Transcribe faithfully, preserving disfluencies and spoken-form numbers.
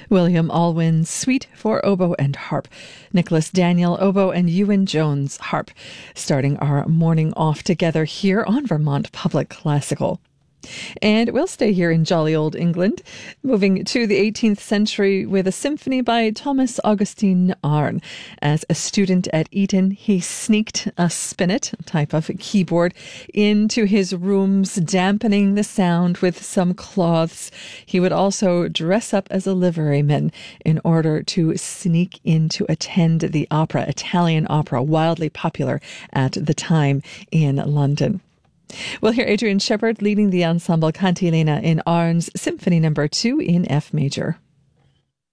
William Alwyn's Suite for Oboe and Harp, Nicholas Daniel Oboe and Ewan Jones Harp, starting our morning off together here on Vermont Public Classical. And we'll stay here in jolly old England, moving to the eighteenth century with a symphony by Thomas Augustine Arne. As a student at Eton, he sneaked a spinet, a type of keyboard, into his rooms, dampening the sound with some cloths. He would also dress up as a liveryman in order to sneak in to attend the opera, Italian opera, wildly popular at the time in London. We'll hear Adrian Shepard leading the ensemble Cantilena in Arne's Symphony Number two in F major.